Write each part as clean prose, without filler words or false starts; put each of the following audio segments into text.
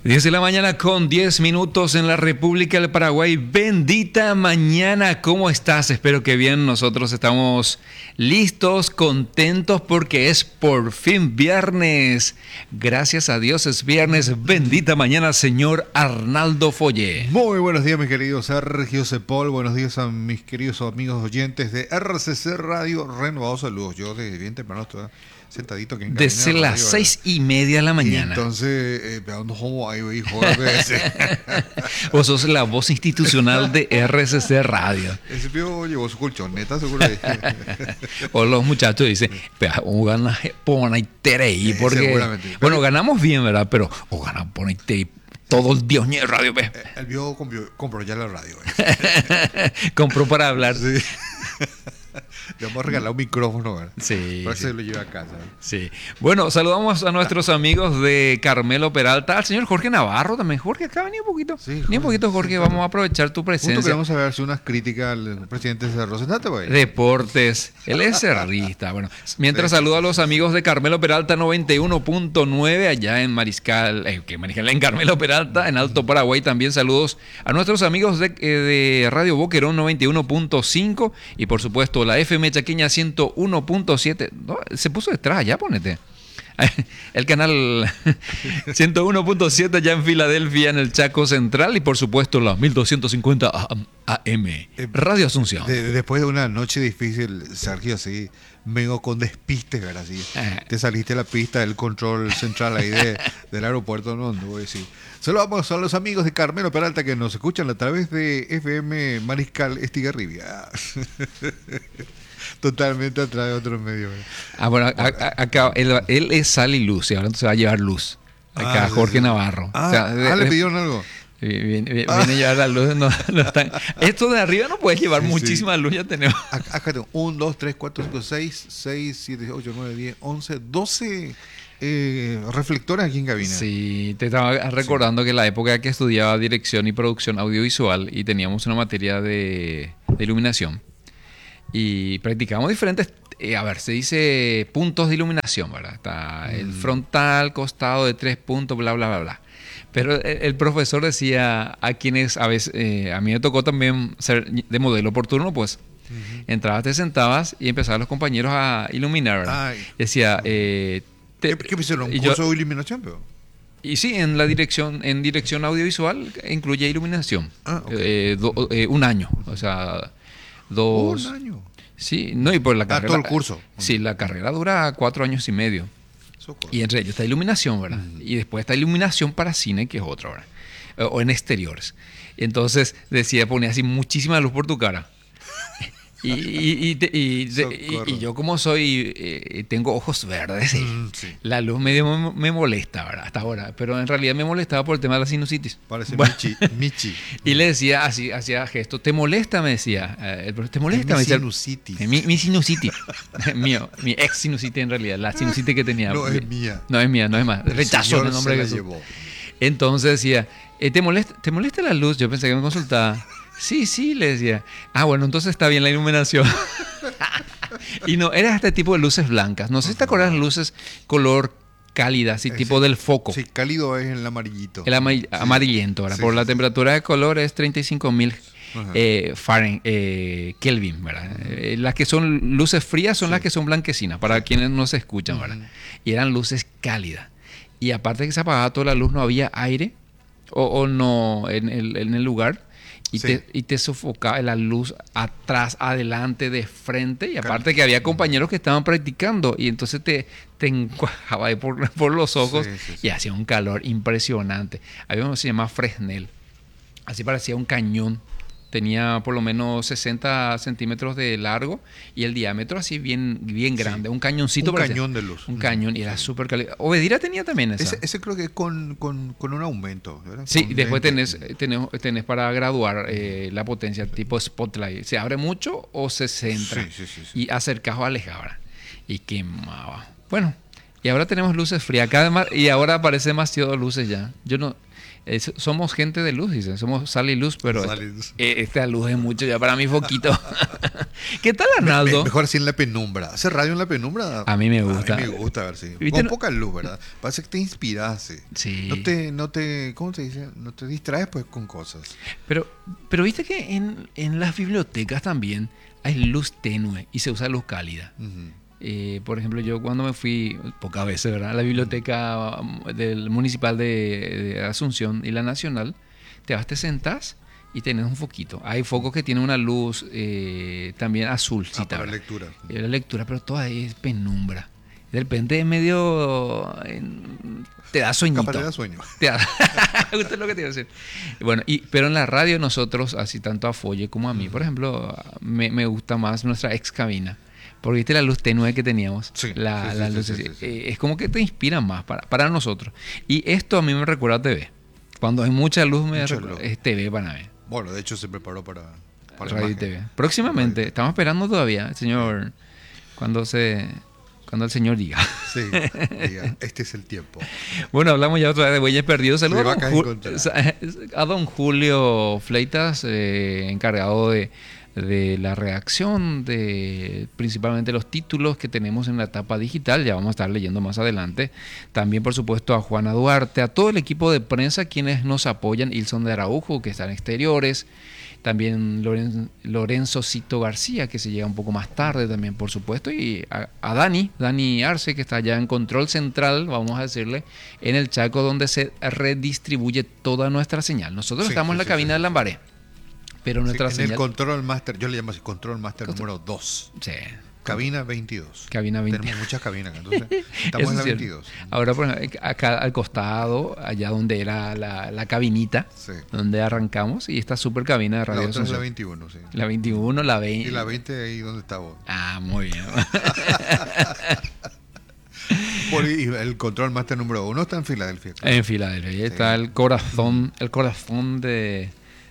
10 de la mañana con 10 minutos en la República del Paraguay. Bendita mañana, ¿cómo estás? Espero que bien. Nosotros estamos listos, contentos porque es por fin viernes. Gracias a Dios es viernes. Bendita mañana, señor Arnaldo Follé. Muy buenos días, mis queridos Sergio Cepol. Buenos días a mis queridos amigos oyentes de RCC Radio. Renovados saludos. Yo desde bien temprano estoy sentadito aquí en desde las 6:30 de la mañana. Y entonces, ¿cómo hay hijo? Vos sos la voz institucional de RCC Radio. Ese pío llevó su colchoneta, seguro. O los muchachos dicen, o ganas por ahí, porque bueno, ganamos bien, ¿verdad? Pero o ganan por ahí todo el Dios de radio. El viejo compró ya la radio. Compró para hablar. Sí. Le vamos a regalar un micrófono, ¿verdad? Sí. Para que se lo lleve a casa. Sí. Bueno, saludamos a nuestros amigos de Carmelo Peralta, al señor Jorge Navarro también. Jorge, acá vení un poquito. Sí, vení un poquito, Jorge. Sí, vamos a aprovechar tu presencia. Justo queremos saber si unas críticas al presidente Cerro. Sentate, güey. Deportes. Él es cerrista. Bueno, mientras saludo a los amigos de Carmelo Peralta 91.9 allá en Mariscal, en Carmelo Peralta, en Alto Paraguay. También saludos a nuestros amigos de Radio Boquerón 91.5 y por supuesto la FM Chaqueña 101.7. No, se puso detrás, ya ponete. El canal 101.7 ya en Filadelfia, en el Chaco Central, y por supuesto la 1250 AM, Radio Asunción. Después de una noche difícil, Sergio, así, medio con despistes, ¿verdad? Así, te saliste de la pista del control central ahí del aeropuerto, no voy a decir. Saludamos a los amigos de Carmelo Peralta que nos escuchan a través de FM Mariscal Estigarribia. Totalmente a través de otros medios. Bueno, acá él es sal y luz, y ahora entonces va a llevar luz. Acá Jorge Navarro. ¿Le pidieron algo? Viene a llevar la luz. No están. Esto de arriba no puedes llevar muchísima luz, ya tenemos. Acá tengo 1, 2, 3, 4, 5, 6, 7, 8, 9, 10, 11, 12 reflectores aquí en cabina. Sí, te estaba recordando que la época que estudiaba dirección y producción audiovisual y teníamos una materia de iluminación y practicábamos diferentes, se dice puntos de iluminación, ¿verdad? Está el frontal, costado de 3 puntos, bla, bla, bla, bla. Pero el profesor decía a quienes, a veces, a mí me tocó también ser de modelo por turno, pues. Entrabas, te sentabas y empezaban los compañeros a iluminar, ¿verdad? Decía... ¿Qué hicieron? ¿Un curso de iluminación? Pero? Y sí, en dirección audiovisual incluye iluminación. Okay. 1 año, o sea, 2... ¿Un año? Sí, no, y por la carrera... todo el curso. Sí, la carrera dura 4 años y medio. Y entre ellos está iluminación, ¿verdad? Y después está iluminación para cine, que es otro, ¿verdad? O en exteriores. Entonces, ponía así muchísima luz por tu cara. Y yo como soy, tengo ojos verdes, sí. La luz medio me molesta, ¿verdad? Hasta ahora, pero en realidad me molestaba por el tema de la sinusitis. Parece Michi. Y le decía, así, hacía gesto, ¿te molesta? Me decía, ¿te molesta? Mi me decía, sinusitis. Mi sinusitis. Mi ex sinusitis en realidad, la sinusitis que tenía. No es mía. No es mía, no es más. Rechazo en el nombre de Jesús. Entonces decía, ¿te molesta la luz? Yo pensé que me consultaba. Sí, le decía. Bueno, entonces está bien la iluminación. Y no, era este tipo de luces blancas. No sé si te acuerdas de luces color cálida, así tipo del foco. Sí, cálido es el amarillito. El amarillento, ¿verdad? Por la temperatura de color es 35.000 Kelvin, ¿verdad? Las que son luces frías son las que son blanquecinas, para quienes no se escuchan, ¿verdad? Y eran luces cálidas. Y aparte de que se apagaba toda la luz, no había aire o no en el lugar. Y te sofocaba la luz atrás, adelante, de frente. Y aparte que había compañeros que estaban practicando. Y entonces te encuajaba ahí por los ojos. Y hacía un calor impresionante. Había uno que se llamaba Fresnel. Así parecía un cañón. Tenía por lo menos 60 centímetros de largo. Y el diámetro así bien grande. Un cañoncito. Un cañón de luz. Un cañón. Y era súper caliente. Obedira tenía también esa. Ese creo que con un aumento, ¿verdad? Sí, después tenés para graduar la potencia tipo spotlight. ¿Se abre mucho o se centra? Sí. Y acercás o alejás. Y quemaba. Bueno, y ahora tenemos luces frías. Y ahora aparece demasiado luces ya. Yo no... Somos gente de luz, dicen. Somos sal y luz, pero esta luz es mucho ya para mi foquito. ¿Qué tal, Arnaldo? Mejor así en la penumbra. ¿Hacer radio en la penumbra? A mí me gusta. A mí me gusta, a ver si. ¿Viste? Con poca luz, ¿verdad? Parece que te inspiras. Sí. No te, ¿cómo se dice? No te distraes pues con cosas. Pero viste que en las bibliotecas también hay luz tenue y se usa luz cálida. Por ejemplo, yo cuando me fui, pocas veces, ¿verdad?, a la biblioteca del municipal de Asunción y la Nacional, te sentás y tenés un foquito. Hay focos que tienen una luz también azulcita. Para lectura. La lectura, pero toda es penumbra. De repente es medio... te da sueñito. Capaz te da sueño. Esto es lo que te iba a decir. Bueno, pero en la radio nosotros, así tanto a Folle como a mí, por ejemplo, me gusta más nuestra ex cabina. Porque viste la luz tenue que teníamos. Sí, la luz, sí. Es como que te inspira más para nosotros. Y esto a mí me recuerda a TV. Cuando hay mucha luz, es TV para mí. Bueno, de hecho se preparó para Radio y TV. Próximamente, Radio. Estamos esperando todavía, señor, cuando el señor diga. Sí, diga, este es el tiempo. Bueno, hablamos ya otra vez de Bueyes Perdidos. Saludos a don Julio Fleitas, encargado de la redacción de principalmente los títulos que tenemos en la etapa digital. Ya vamos a estar leyendo más adelante. También, por supuesto, a Juana Duarte, a todo el equipo de prensa quienes nos apoyan, Ilson de Araujo, que está en exteriores, también Lorenzo Cito García, que se llega un poco más tarde también, por supuesto, y a Dani Arce, que está allá en control central, vamos a decirle, en el Chaco, donde se redistribuye toda nuestra señal. Nosotros estamos en la cabina de Lambaré. Pero nuestra en señal... el Control Master, yo le llamo así Control Master número 2. Sí. Cabina 22. Cabina 22. Tenemos muchas cabinas, entonces estamos en la 22. Ahora, pues, acá al costado, allá donde era la cabinita, sí, donde arrancamos, y esta super cabina de radio. La otra es la 21, sí. La 21, la 20. Y la 20 ahí donde está vos. Ah, muy bien. Y el Control Master número 1 está en Filadelfia. Claro. En Filadelfia. Ahí está el corazón de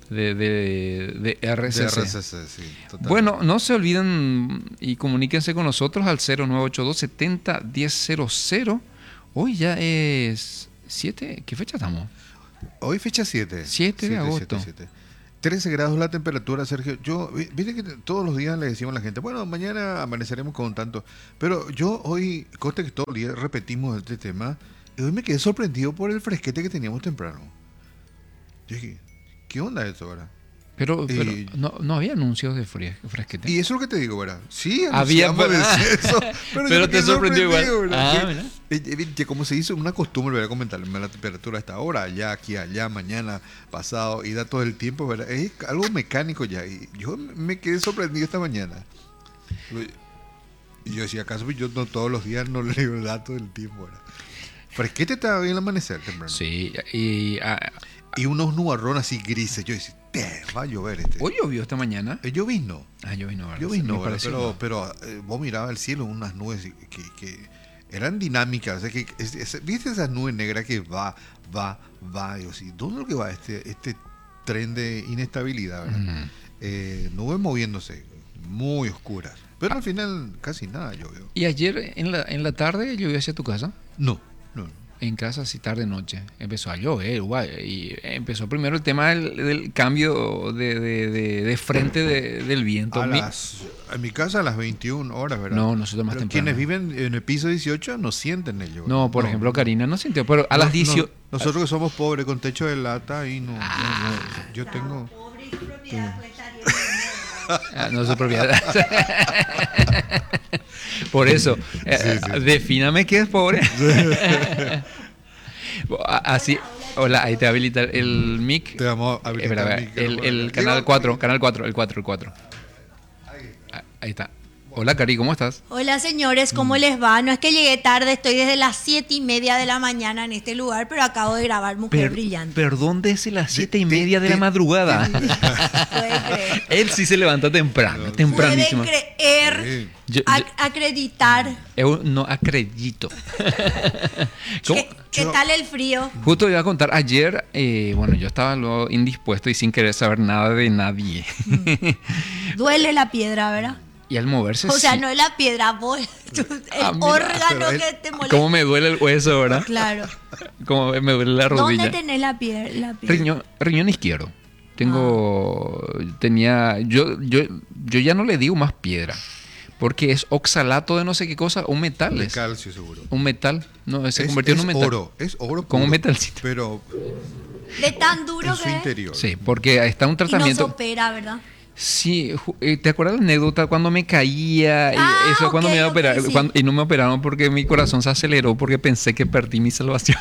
RCC. De RCC, sí, totalmente. Bueno, no se olviden y comuníquense con nosotros al 0982 70 1000. Hoy ya es 7, ¿qué fecha estamos? Hoy fecha 7. 7 de agosto. 13 grados la temperatura, Sergio. Viste que todos los días le decimos a la gente, bueno, mañana amaneceremos con tanto. Pero yo hoy, conste que todo el día repetimos este tema, y hoy me quedé sorprendido por el fresquete que teníamos temprano. Yo dije, ¿qué onda eso ahora? Pero no había anuncios de fresquete. Y eso es lo que te digo, ¿verdad? Sí, había eso. Pero te sorprendió igual. Como se hizo una costumbre, ¿verdad? Comentarle la temperatura a esta hora, allá, aquí, allá, mañana, pasado, y da todo el tiempo, ¿verdad? Es algo mecánico ya. Y yo me quedé sorprendido esta mañana. Y yo decía, ¿acaso yo no todos los días no leo el dato del tiempo, ¿verdad? Fresquete estaba bien el amanecer temprano. Sí, y unos nubarrones así grises. Yo decía, va a llover ¿Hoy llovió esta mañana? Llovizno. Llovizno, pero vos mirabas el cielo, unas nubes que eran dinámicas. O sea, ¿viste esas nubes negras que va? Y yo así, ¿dónde es lo que va este tren de inestabilidad, ¿verdad? Nubes moviéndose, muy oscuras. Pero al final casi nada llovió. ¿Y ayer en la tarde llovió hacia tu casa? No. En casa, así tarde-noche, empezó a llover, y empezó primero el tema del cambio de frente del viento. En mi casa a las 21 horas, ¿verdad? No, nosotros más temprano. Quienes viven en el piso 18 no sienten el llover. No, por ejemplo, Karina no sintió, pero a las 18... nosotros que somos pobres, con techo de lata, y no, yo tengo... Pobre y su propiedad no su propiedad. Por eso, defíname qué es pobre. Así, hola, ahí te habilita el mic. Te vamos a habilitar el canal 4, el 4. Ahí está. Hola, Cari, ¿cómo estás? Hola, señores, ¿cómo les va? No es que llegué tarde, estoy desde las 7:30 de la mañana en este lugar, pero acabo de grabar Mujer Brillante. Perdón, desde las 7:30 de la madrugada. Puede creer. Él sí se levanta tempranísimo. Puede creer, acreditar. Yo no acredito. ¿Qué tal el frío? Justo iba a contar, ayer, yo estaba luego indispuesto y sin querer saber nada de nadie. Duele la piedra, ¿verdad? Y al moverse, O sea, sí. no es la piedra, vos, el Ah, mira, órgano pero que te molesta. Cómo me duele el hueso, ¿verdad? Claro. Cómo me duele la rodilla. ¿Dónde tenés la piedra? Riñón izquierdo. Yo ya no le digo más piedra, porque es oxalato de no sé qué cosa, un metal De es. calcio, seguro. Un metal, no, se convirtió en un metal. Es oro Como un puro, metalcito. pero De tan duro en su que es. interior. Sí, porque está un Y no tratamiento. se opera, ¿verdad? Sí, ¿te acuerdas la anécdota cuando me caía? Ah, Eso cuando ok, me iba a ok, operar, sí. y no me operaron porque mi corazón se aceleró porque pensé que perdí mi salvación.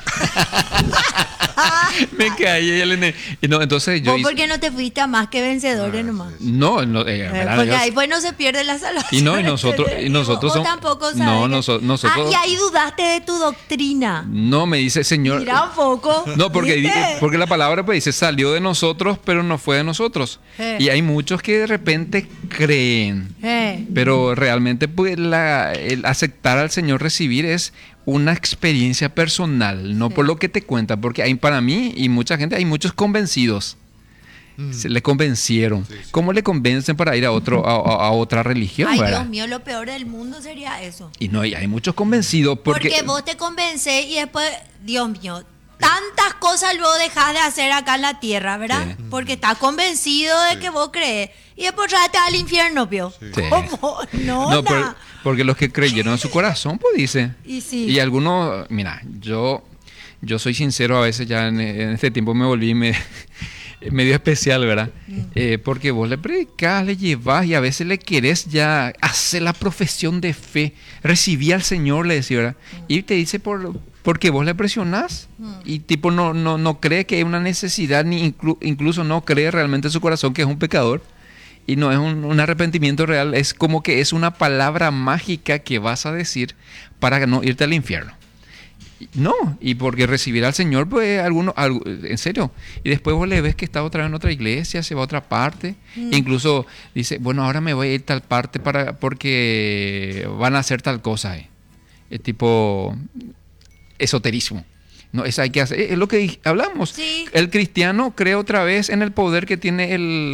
Me caí y no, entonces yo ¿Vos hice- por qué no te fuiste a más que vencedores nomás? no, ¿verdad? Porque Yo- ahí pues no se pierde la salvación. Y no, y nosotros Vos somos- tampoco sabes. no, nosotros- Ah, y ahí dudaste de tu doctrina. no me dice Señor. Mira un poco. No, porque, ¿viste? porque la palabra pues dice salió de nosotros, pero no fue de nosotros. Y hay muchos que de repente creen. Pero realmente pues el aceptar al Señor, recibir es una experiencia personal, no por lo que te cuenta, porque hay para mí y mucha gente, hay muchos convencidos. Se le convencieron. Sí, sí. ¿Cómo le convencen para ir a otra religión? Ay, ¿verdad? Dios mío, lo peor del mundo sería eso. Y no, y hay muchos convencidos Porque vos te convencés y después, Dios mío, tantas cosas luego dejás de hacer acá en la tierra, ¿verdad? Sí. Porque estás convencido de que vos crees. Y después te vas al infierno, pio. Sí. ¿Cómo? No, No, porque los que creyeron en su corazón, pues dice. Y sí. Y algunos, mira, yo soy sincero, a veces ya en este tiempo me volví medio especial, ¿verdad? Porque vos le predicás, le llevás y a veces le querés ya hacer la profesión de fe. Recibí al Señor, le decía, ¿verdad? Y te dice porque vos le presionás y tipo no cree que hay una necesidad, ni incluso no cree realmente en su corazón que es un pecador. Y no es un arrepentimiento real, es como que es una palabra mágica que vas a decir para no irte al infierno. No, y porque recibir al Señor, pues en serio. Y después vos le ves que está otra vez en otra iglesia, se va a otra parte. Incluso dice, bueno, ahora me voy a ir a tal parte porque van a hacer tal cosa. Es tipo esoterismo. No, eso hay que hacer. Es lo que hablamos. Sí. El cristiano cree otra vez en el poder que tiene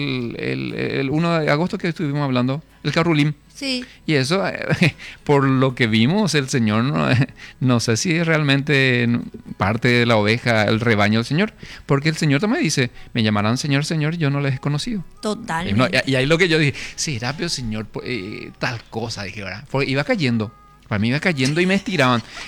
el 1 de agosto que estuvimos hablando, el Carrulim. Sí. Y eso, por lo que vimos, el Señor no sé si es realmente parte de la oveja, el rebaño del Señor. Porque el Señor también dice, me llamarán Señor, Señor, y yo no les he conocido. Totalmente. Y ahí lo que yo dije, será, pero Señor, tal cosa, dije, ¿verdad? Porque iba cayendo. Para mí iba cayendo y me estiraban.